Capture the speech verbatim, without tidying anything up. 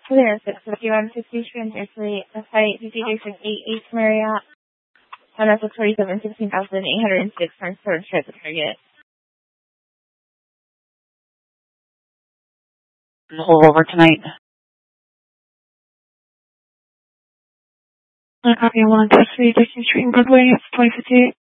Clear six fifty-one fifty transversely, a flight fifty six eight eight Marriott, one S forty-seven sixteen thousand eight hundred six transport to the target. Hold over tonight. I copy one two three Dixon Street in Broadway, twenty fifty-eight.